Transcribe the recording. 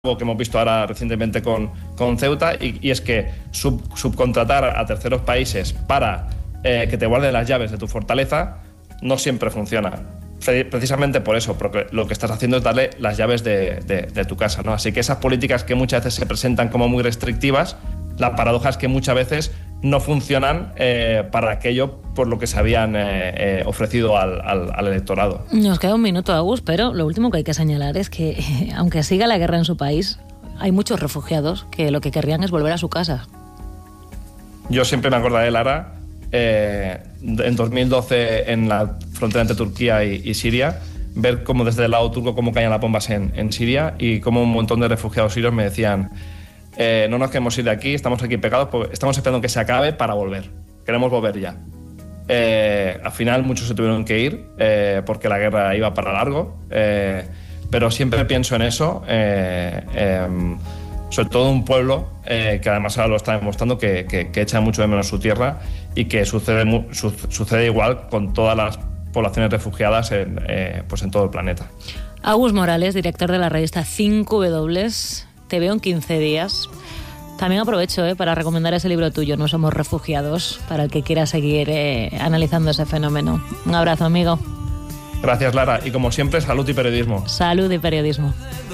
algo que hemos visto ahora recientemente con Ceuta, y es que subcontratar a terceros países para que te guarden las llaves de tu fortaleza no siempre funciona. Precisamente por eso, porque lo que estás haciendo es darle las llaves de tu casa, ¿no? Así que esas políticas que muchas veces se presentan como muy restrictivas, la paradoja es que muchas veces no funcionan para aquello por lo que se habían ofrecido al electorado. Nos queda un minuto, Agus, pero lo último que hay que señalar es que, aunque siga la guerra en su país, hay muchos refugiados que lo que querrían es volver a su casa. Yo siempre me acordaré, Lara, en 2012 en la frontera entre Turquía y Siria, ver cómo desde el lado turco cómo caían las bombas en Siria, y cómo un montón de refugiados sirios me decían: no nos queremos ir de aquí, estamos aquí pegados, porque estamos esperando que se acabe para volver, queremos volver ya. Al final muchos se tuvieron que ir porque la guerra iba para largo, pero siempre pienso en eso, sobre todo un pueblo que además ahora lo está demostrando que echa mucho de menos su tierra, y que sucede igual con todas las poblaciones refugiadas en todo el planeta. Agus Morales, director de la revista 5W, te veo en 15 días. También aprovecho para recomendar ese libro tuyo, No somos refugiados, para el que quiera seguir analizando ese fenómeno. Un abrazo, amigo. Gracias, Lara, y como siempre, salud y periodismo. Salud y periodismo.